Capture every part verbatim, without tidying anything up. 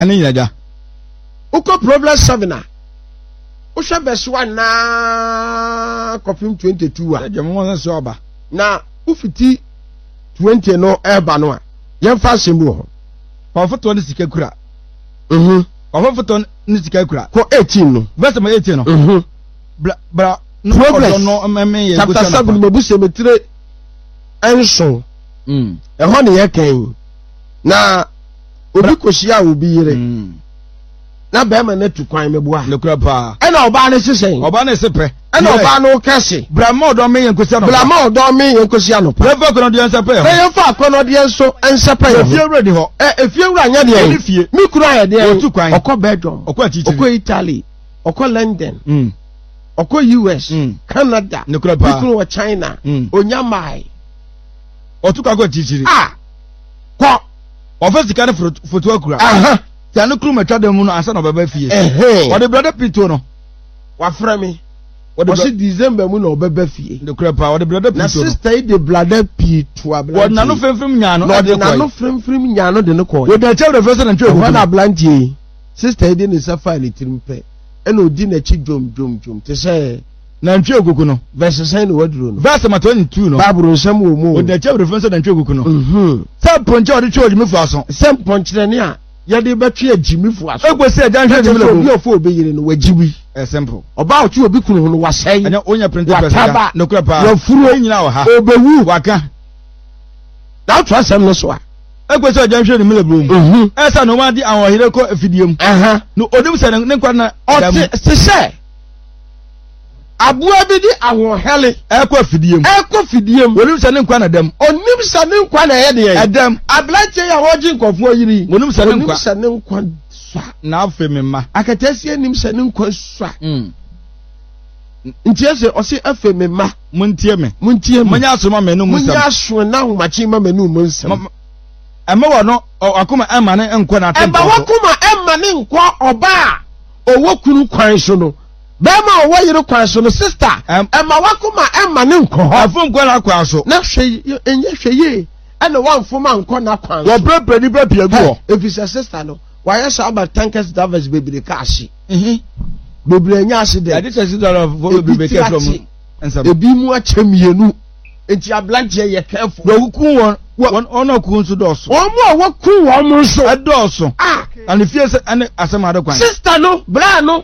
Ani yaja. Uko problem seven a. Usha beswa na kopim twenty-two a. Eje mo so oba. Na ufiti twenty no eba no a. Yemfa semu ho. Pa foto ni sika kura. Mhm. Pa foto ni sika kura. Ko eighteen no. Verse ma eighteen no. Mhm. Bra bra no no me ye chapter seven mabuse metire enso. Mm. E ho ne ye kan. Na obi koshia obi yire. Mm. Na be ma na tu kwan meboa. Le kura pa. E na oba ne sesen. Oba na sepe. E na oba no kase. Bra ma odo me ye nkosia no. Bra ma odo me ye nkosia no. Bra fa kono de ensepe ho. E ye fa kono de enso ensepe ho. Efie ready ho. E efie wura nya de e. Mi kura ya de e. Otu kwan. Okọ Belgium. Okọ achichi. Okọ Italy. Okọ London. Mm. Okọ U S. Mm. Canada. Ne kura pa. Mi kura China. Mm. Onyamai. Otu kwa kwa achichi. Ah. Ko. Office kan foto akura. Aha. Ya no kru metwa dem no ansa no baba fie. Eh. O de brother Pito no. Wa fra me. O de si December mu no baba fie. De kra pa o de brother Pito no. Na sister e de brother Pito abla. O na no femfem nya no. No de na no femfem nya no de no ko. We de tell the person and tell go na blantie. Sister e de ne safa ni tirimpe. E na odi na chi dwom dwom dwom. Te say na ntwe okuku no. Verse say no waduro no. Verse ma twenty-two no. Bible nsam wo mu. O de tell the person and tell okuku no. Mhm. Sa ponche o de twe ojimi fu aso. Sem ponche ne a ya de betwe ajimi fu aso. Egbo se ajan hwe jimi le bi ofo obeyire no wajiwi. Eh simple. Oba otu obi kunu no wasai. Anya onya printed person. No kra pa. Wa furo nyina wo ha. Obewu waka. Na to asem no so a. Egbo se ajan hwe ni mele bro mu. Mhm. Esa no ma di awon here ko afidiem. Aha. No odim se ne kwa na o se se abua bi di awon hele e ko afidiem e ko fidiem onim se ne kwa na dem onim se ne kwa na ye de ye edem ablanche ya hoji nkofo yiri onim se ne kwa onim se ne kwa swa na afa me ma akatasi anim se ne kwa swa mm ntie se o se afa me ma muntie me muntie me manya asoma me no musam munya so na homachi ma me no musam ema wo no akoma ema ne nkwa na atempo eba wakoma ema ne nkwa oba owo kunu kwan so no bema owo yire kwan so no sister ema wakoma ema ne nkwa ho afom nkwa na kwan so na hwe enye hwe ye ena wanfoma nkwa na kwan so wo brebe ni brebe agu ho efisa sister no why so about tankers davers bebere ka ahye mhm bebere nya ahye de ade thirty dollars for bebere ke from ensam ebi mu achamienu enti ablanche ye careful wo ku won won ona ku nso doso omo wo ku wo mo nso adoso ah and if you say ane asema de kwan sister no bra no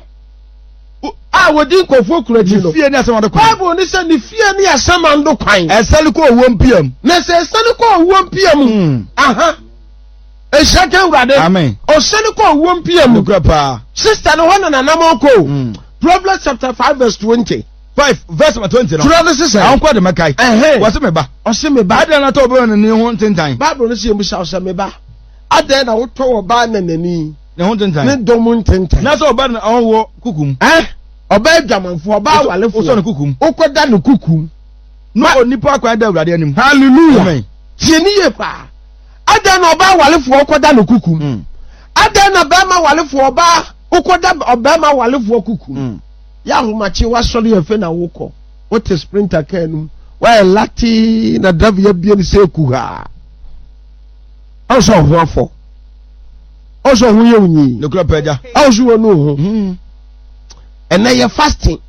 ah wodi nkofo kuraji no fie ni asema de kwan bible ni say ni fie ni asema ndo kwan esali ko owom pm na say esali ko owom pm aha e shaka urade amen o sali ko owom pm no grapa sister no hono na namoko Proverbs chapter five verse twenty five verse twenty no True sister an kwa de makai eh wase me ba o se me ba adan na to bo ne ho ntentan bible no say mu sha o se me ba adan na wo to wo ba na nani ne ho ntentan ne dom ntentan na so ba na wo kukum eh oba adwamanfo oba walefo so ne kukum ukoda ne kukum no onipa akwa da awurade anim hallelujah amen tieni ye pa adan na oba walefo ukoda ne kukum adan na ba ma walefo oba ukoda oba ma walefo kukum ya humachi wasori efe na woko what is sprinter kanu why lati na dav ya bia ni se ku ha also hoafo also hu ye unyi no kura peja also wonu hu ena ye fasting